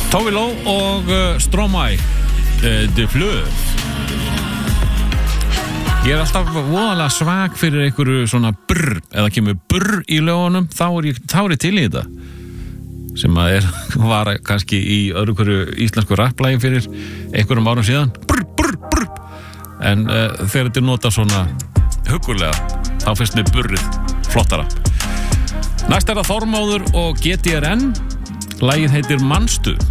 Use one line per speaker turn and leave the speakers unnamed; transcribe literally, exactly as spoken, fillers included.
Tove Lo og uh, Stromae uh, De Fleuve. Ég er alltaf voðalega svag fyrir einhverju svona brr, eða kemur brr í lögunum, þá er ég, þá er ég til í þetta. Sem að er, var kannski í öðru hverju íslensku rapplægi fyrir einhverjum árum síðan. Brr, brr, brr. En uh, þegar þetta er notað svona huggulega, þá finnst mér burrið flottara. Næst er það Þormóður og G T R N. Lagið heitir Manstu.